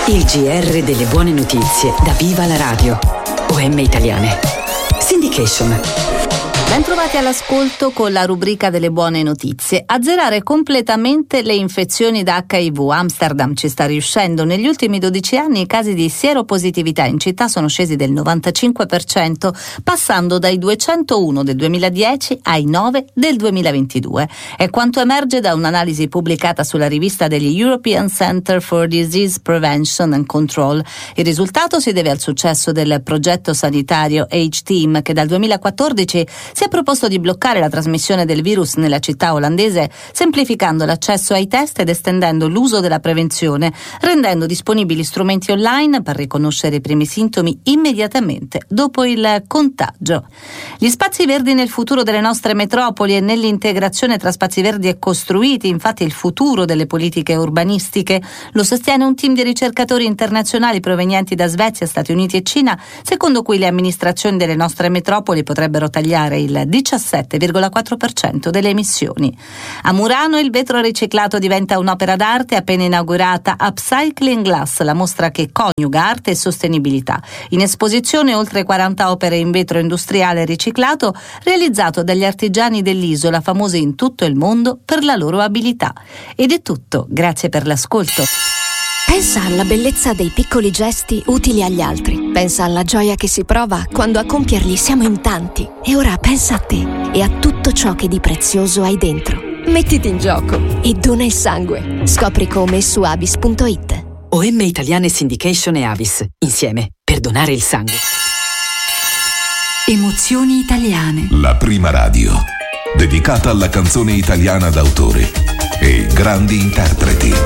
Il GR delle buone notizie da Viva la Radio. OM Italiane. Syndication. Bentrovati all'ascolto con la rubrica delle buone notizie. Azzerare completamente le infezioni da HIV. Amsterdam ci sta riuscendo. Negli ultimi 12 anni i casi di sieropositività in città sono scesi del 95%, passando dai 201 del 2010 ai 9 del 2022. È quanto emerge da un'analisi pubblicata sulla rivista degli European Center for Disease Prevention and Control. Il risultato si deve al successo del progetto sanitario H-Team, che dal 2014 si è proposto di bloccare la trasmissione del virus nella città olandese, semplificando l'accesso ai test ed estendendo l'uso della prevenzione, rendendo disponibili strumenti online per riconoscere i primi sintomi immediatamente dopo il contagio. Gli spazi verdi nel futuro delle nostre metropoli e nell'integrazione tra spazi verdi e costruiti, infatti, il futuro delle politiche urbanistiche. Lo sostiene un team di ricercatori internazionali provenienti da Svezia, Stati Uniti e Cina, secondo cui le amministrazioni delle nostre metropoli potrebbero tagliare il 17,4% delle emissioni. A Murano il vetro riciclato diventa un'opera d'arte. Appena inaugurata Upcycling Glass, la mostra che coniuga arte e sostenibilità. In esposizione oltre 40 opere in vetro industriale riciclato realizzato dagli artigiani dell'isola, famosi in tutto il mondo per la loro abilità. Ed è tutto, grazie per l'ascolto. Pensa alla bellezza dei piccoli gesti utili agli altri. Pensa alla gioia che si prova quando a compierli siamo in tanti. E ora pensa a te e a tutto ciò che di prezioso hai dentro. Mettiti in gioco e dona il sangue. Scopri come su avis.it. OM Italiane Syndication e Avis. Insieme per donare il sangue. Emozioni italiane. La prima radio dedicata alla canzone italiana d'autore e grandi interpreti.